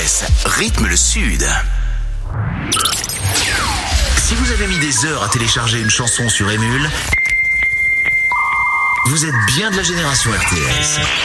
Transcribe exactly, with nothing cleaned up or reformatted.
Rythme le Sud. Si vous avez mis des heures à télécharger une chanson sur Emule, vous êtes bien de la génération R T S.